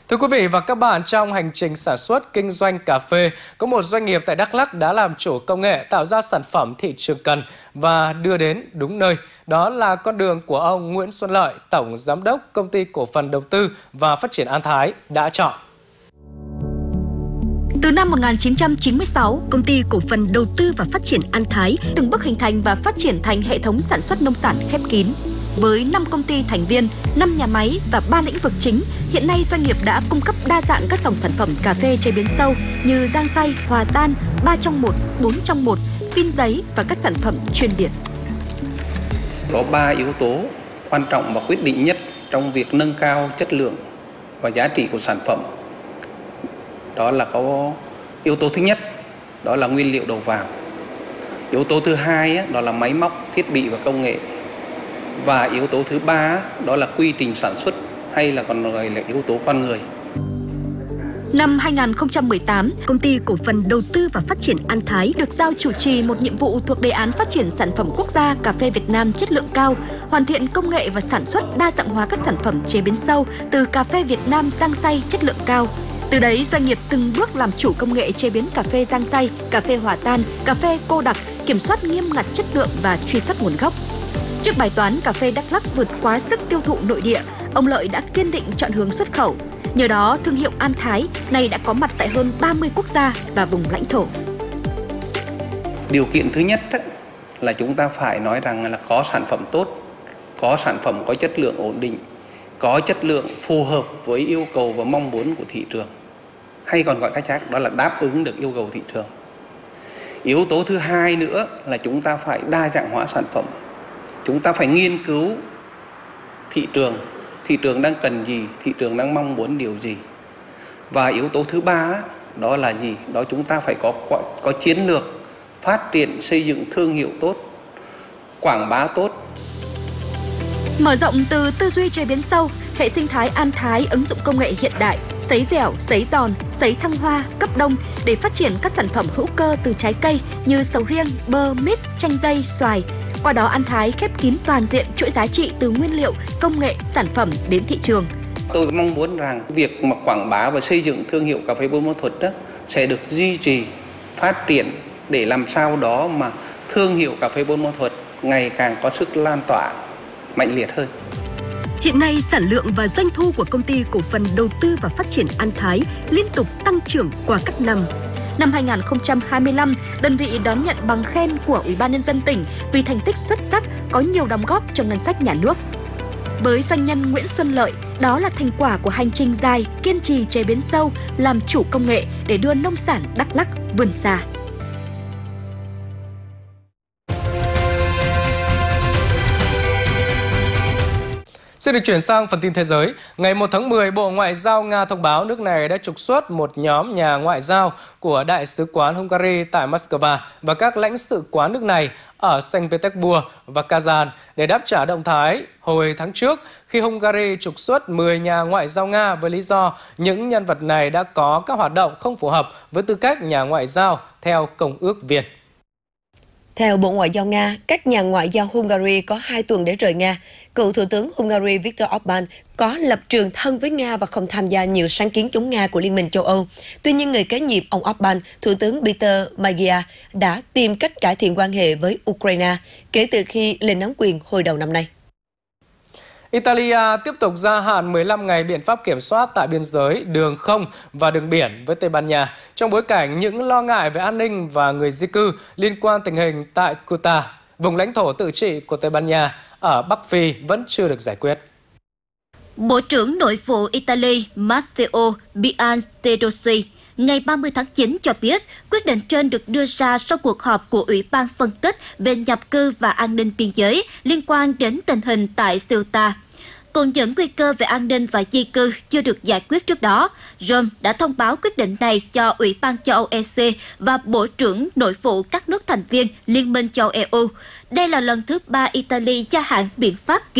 Thưa quý vị và các bạn, trong hành trình sản xuất kinh doanh cà phê, có một doanh nghiệp tại Đắk Lắk đã làm chủ công nghệ tạo ra sản phẩm thị trường cần và đưa đến đúng nơi. Đó là con đường của ông Nguyễn Xuân Lợi, Tổng Giám đốc Công ty Cổ phần Đầu tư và Phát triển An Thái đã chọn. Từ năm 1996, Công ty Cổ phần Đầu tư và Phát triển An Thái từng bước hình thành và phát triển thành hệ thống sản xuất nông sản khép kín. Với 5 công ty thành viên, 5 nhà máy và 3 lĩnh vực chính, hiện nay doanh nghiệp đã cung cấp đa dạng các dòng sản phẩm cà phê chế biến sâu như rang xay, hòa tan, 3 trong 1, 4 trong 1, phin giấy và các sản phẩm chuyên biệt. Có 3 yếu tố quan trọng và quyết định nhất trong việc nâng cao chất lượng và giá trị của sản phẩm. Đó là có yếu tố thứ nhất, đó là nguyên liệu đầu vào. Yếu tố thứ hai đó là máy móc, thiết bị và công nghệ. Và yếu tố thứ ba đó là quy trình sản xuất hay là còn gọi là yếu tố con người. Năm 2018, Công ty Cổ phần Đầu tư và Phát triển An Thái được giao chủ trì một nhiệm vụ thuộc đề án phát triển sản phẩm quốc gia cà phê Việt Nam chất lượng cao, hoàn thiện công nghệ và sản xuất đa dạng hóa các sản phẩm chế biến sâu từ cà phê Việt Nam rang xay chất lượng cao. Từ đấy, doanh nghiệp từng bước làm chủ công nghệ chế biến cà phê rang xay, cà phê hòa tan, cà phê cô đặc, kiểm soát nghiêm ngặt chất lượng và truy xuất nguồn gốc. Trước bài toán cà phê Đắk Lắk vượt quá sức tiêu thụ nội địa, ông Lợi đã kiên định chọn hướng xuất khẩu. Nhờ đó, thương hiệu An Thái này đã có mặt tại hơn 30 quốc gia và vùng lãnh thổ. Điều kiện thứ nhất là chúng ta phải nói rằng là có sản phẩm tốt, có sản phẩm có chất lượng ổn định, có chất lượng phù hợp với yêu cầu và mong muốn của thị trường. Hay còn gọi cách khác đó là đáp ứng được yêu cầu thị trường. Yếu tố thứ hai nữa là chúng ta phải đa dạng hóa sản phẩm. Chúng ta phải nghiên cứu thị trường đang cần gì, thị trường đang mong muốn điều gì. Và yếu tố thứ ba đó là gì? Đó chúng ta phải có chiến lược phát triển xây dựng thương hiệu tốt, quảng bá tốt. Mở rộng từ tư duy chế biến sâu, hệ sinh thái An Thái ứng dụng công nghệ hiện đại, sấy dẻo, sấy giòn, sấy thăng hoa, cấp đông để phát triển các sản phẩm hữu cơ từ trái cây như sầu riêng, bơ, mít, chanh dây, xoài. Qua đó An Thái khép kín toàn diện chuỗi giá trị từ nguyên liệu, công nghệ, sản phẩm đến thị trường. Tôi mong muốn rằng việc mà quảng bá và xây dựng thương hiệu cà phê Buôn Ma Thuột sẽ được duy trì, phát triển để làm sao đó mà thương hiệu cà phê Buôn Ma Thuột ngày càng có sức lan tỏa mạnh liệt hơn. Hiện nay, sản lượng và doanh thu của Công ty Cổ phần Đầu tư và Phát triển An Thái liên tục tăng trưởng qua các năm. Năm 2025, đơn vị đón nhận bằng khen của Ủy ban Nhân dân tỉnh vì thành tích xuất sắc, có nhiều đóng góp cho ngân sách nhà nước. Với doanh nhân Nguyễn Xuân Lợi, đó là thành quả của hành trình dài, kiên trì chế biến sâu, làm chủ công nghệ để đưa nông sản Đắk Lắk vươn xa. Xin được chuyển sang phần tin thế giới. Ngày 1 tháng 10, Bộ Ngoại giao Nga thông báo nước này đã trục xuất một nhóm nhà ngoại giao của Đại sứ quán Hungary tại Moscow và các lãnh sự quán nước này ở Saint Petersburg và Kazan để đáp trả động thái hồi tháng trước khi Hungary trục xuất 10 nhà ngoại giao Nga với lý do những nhân vật này đã có các hoạt động không phù hợp với tư cách nhà ngoại giao theo Công ước Viên. Theo Bộ Ngoại giao Nga, các nhà ngoại giao Hungary có 2 tuần để rời Nga. Cựu Thủ tướng Hungary Viktor Orbán có lập trường thân với Nga và không tham gia nhiều sáng kiến chống Nga của Liên minh châu Âu. Tuy nhiên, người kế nhiệm ông Orbán, Thủ tướng Peter Magyar, đã tìm cách cải thiện quan hệ với Ukraine kể từ khi lên nắm quyền hồi đầu năm nay. Italia tiếp tục gia hạn 15 ngày biện pháp kiểm soát tại biên giới, đường không và đường biển với Tây Ban Nha, trong bối cảnh những lo ngại về an ninh và người di cư liên quan tình hình tại Ceuta, vùng lãnh thổ tự trị của Tây Ban Nha ở Bắc Phi vẫn chưa được giải quyết. Bộ trưởng Nội vụ Italy Matteo Piantedosi ngày 30 tháng 9 cho biết quyết định trên được đưa ra sau cuộc họp của Ủy ban phân tích về nhập cư và an ninh biên giới liên quan đến tình hình tại Ceuta. Cùng những nguy cơ về an ninh và di cư chưa được giải quyết trước đó, Rome đã thông báo quyết định này cho Ủy ban châu Âu EC và Bộ trưởng Nội vụ các nước thành viên Liên minh châu EU. Đây là lần thứ 3 Italy gia hạn biện pháp